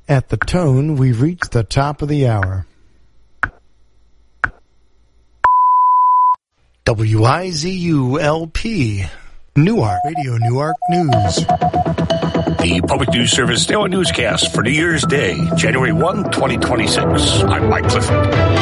At the tone, we've reached the top of the hour. WIZU-LP, Newark, Radio Newark News. The Public News Service Daily Newscast for New Year's Day, January 1, 2026. I'm Mike Clifford.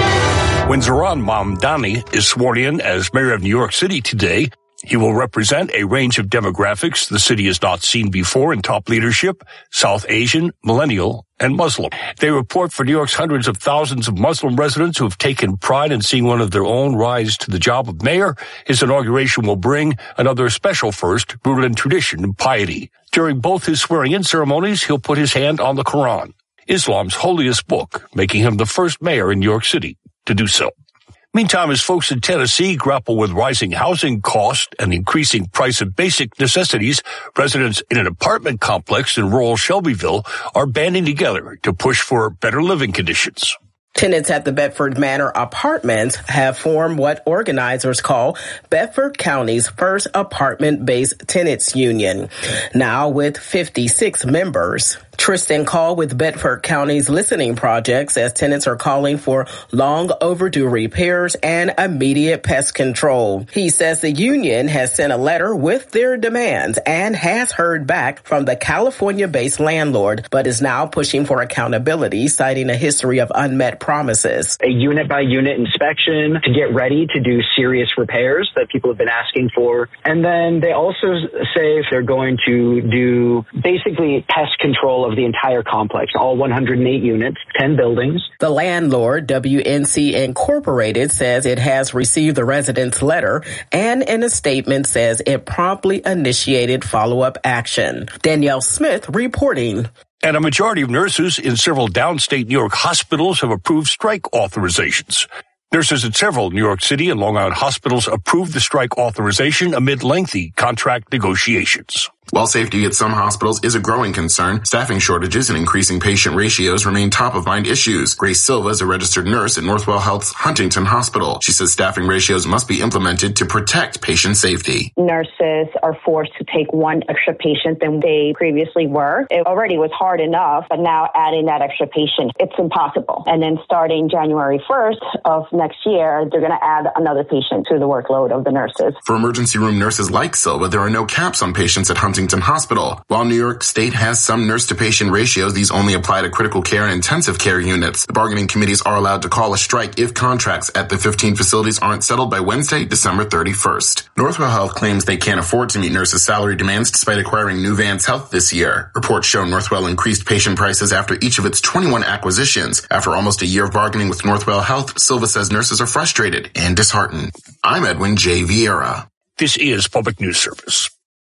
When Zohran Mamdani is sworn in as mayor of New York City today, he will represent a range of demographics the city has not seen before in top leadership: South Asian, millennial, and Muslim. They report for New York's hundreds of thousands of Muslim residents who have taken pride in seeing one of their own rise to the job of mayor. His inauguration will bring another special first, rooted in tradition and piety. During both his swearing-in ceremonies, he'll put his hand on the Quran, Islam's holiest book, making him the first mayor in New York City to do so. Meantime, as folks in Tennessee grapple with rising housing costs and the increasing price of basic necessities, residents in an apartment complex in rural Shelbyville are banding together to push for better living conditions. Tenants at the Bedford Manor Apartments have formed what organizers call Bedford County's first apartment-based tenants union, now with 56 members. Tristan Call with Bedford County's Listening Project says tenants are calling for long overdue repairs and immediate pest control. He says the union has sent a letter with their demands and has heard back from the California-based landlord, but is now pushing for accountability, citing a history of unmet promises. A unit-by-unit inspection to get ready to do serious repairs that people have been asking for. And then they also say if they're going to do basically pest control of the entire complex, all 108 units, 10 buildings. The landlord, WNC Incorporated, says it has received the residents' letter and in a statement says it promptly initiated follow-up action. Danielle Smith reporting. And a majority of nurses in several downstate New York hospitals have approved strike authorizations. Nurses at several New York City and Long Island hospitals approved the strike authorization amid lengthy contract negotiations. While safety at some hospitals is a growing concern, staffing shortages and increasing patient ratios remain top-of-mind issues. Grace Silva is a registered nurse at Northwell Health's Huntington Hospital. She says staffing ratios must be implemented to protect patient safety. Nurses are forced to take one extra patient than they previously were. It already was hard enough, but now adding that extra patient, it's impossible. And then starting January 1st of next year, they're going to add another patient to the workload of the nurses. For emergency room nurses like Silva, there are no caps on patients at Huntington Hospital. While New York State has some nurse-to-patient ratios, these only apply to critical care and intensive care units. The bargaining committees are allowed to call a strike if contracts at the 15 facilities aren't settled by Wednesday, December 31st. Northwell Health claims they can't afford to meet nurses' salary demands despite acquiring New Vance Health this year. Reports show Northwell increased patient prices after each of its 21 acquisitions. After almost a year of bargaining with Northwell Health, Silva says nurses are frustrated and disheartened. I'm Edwin J. Vieira. This is Public News Service.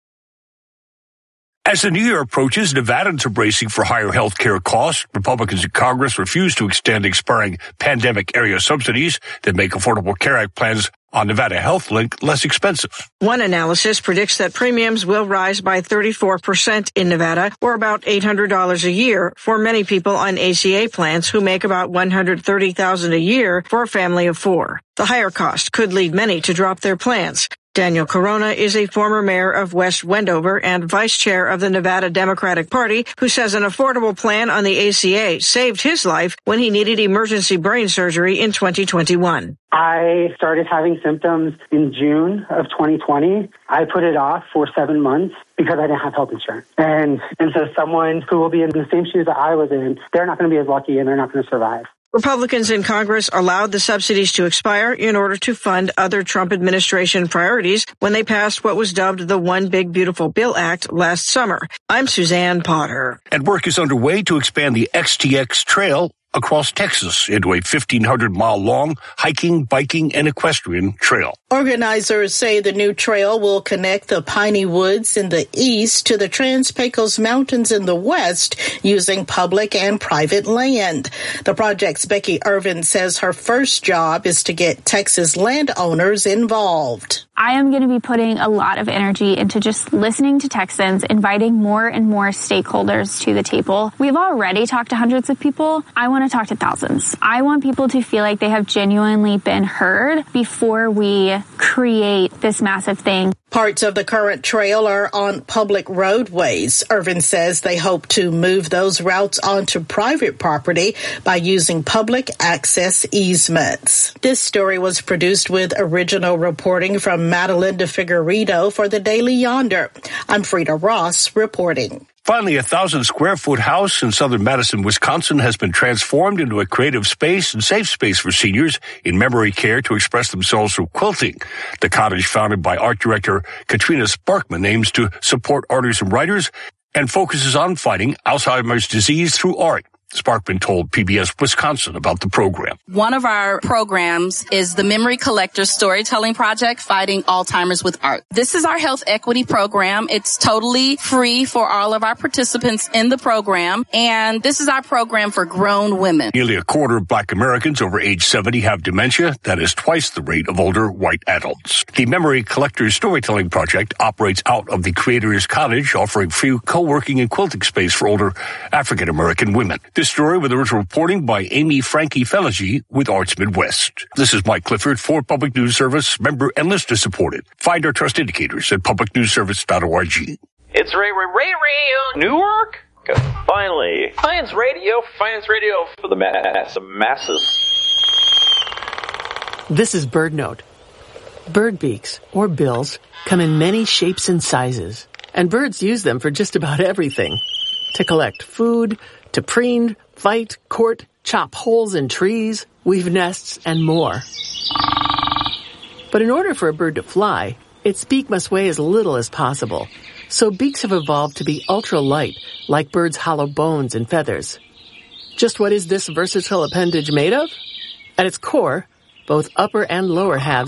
As the new year approaches, Nevadans are bracing for higher health care costs. Republicans in Congress refuse to extend expiring pandemic area subsidies that make Affordable Care Act plans on Nevada Health Link less expensive. One analysis predicts that premiums will rise by 34% in Nevada, or about $800 a year for many people on ACA plans who make about $130,000 a year for a family of four. The higher cost could lead many to drop their plans. Daniel Corona is a former mayor of West Wendover and vice chair of the Nevada Democratic Party, who says an affordable plan on the ACA saved his life when he needed emergency brain surgery in 2021. I started having symptoms in June of 2020. I put it off for 7 months because I didn't have health insurance. And so someone who will be in the same shoes that I was in, they're not going to be as lucky and they're not going to survive. Republicans in Congress allowed the subsidies to expire in order to fund other Trump administration priorities when they passed what was dubbed the One Big Beautiful Bill Act last summer. I'm Suzanne Potter. And work is underway to expand the XTX Trail across Texas into a 1,500-mile-long hiking, biking, and equestrian trail. Organizers say the new trail will connect the Piney Woods in the east to the Trans-Pecos Mountains in the west using public and private land. The project's Becky Irvin says her first job is to get Texas landowners involved. I am going to be putting a lot of energy into just listening to Texans, inviting more and more stakeholders to the table. We've already talked to hundreds of people. I want to talk to thousands. I want people to feel like they have genuinely been heard before we create this massive thing. Parts of the current trail are on public roadways. Irvin says they hope to move those routes onto private property by using public access easements. This story was produced with original reporting from Madeline DeFigueiredo for the Daily Yonder. I'm Frida Ross reporting. Finally, a 1,000-square-foot house in southern Madison, Wisconsin, has been transformed into a creative space and safe space for seniors in memory care to express themselves through quilting. The cottage, founded by art director Katrina Sparkman, aims to support artists and writers and focuses on fighting Alzheimer's disease through art. Sparkman told PBS Wisconsin about the program. One of our programs is the Memory Collectors Storytelling Project, Fighting Alzheimer's with Art. This is our health equity program. It's totally free for all of our participants in the program, and this is our program for grown women. Nearly a quarter of Black Americans over age 70 have dementia. That is twice the rate of older white adults. The Memory Collectors Storytelling Project operates out of the Creators Cottage, offering free co-working and quilting space for older African American women. This story with original reporting by Amy Frankie-Fellagy with Arts Midwest. This is Mike Clifford for Public News Service, member and listener supported. Find our trust indicators at publicnewsservice.org. It's Ray Newark. Finally, Science Radio for the masses. This is BirdNote. Bird beaks, or bills, come in many shapes and sizes, and birds use them for just about everything. To collect food, to preen, fight, court, chop holes in trees, weave nests, and more. But in order for a bird to fly, its beak must weigh as little as possible. So beaks have evolved to be ultra-light, like birds' hollow bones and feathers. Just what is this versatile appendage made of? At its core, both upper and lower halves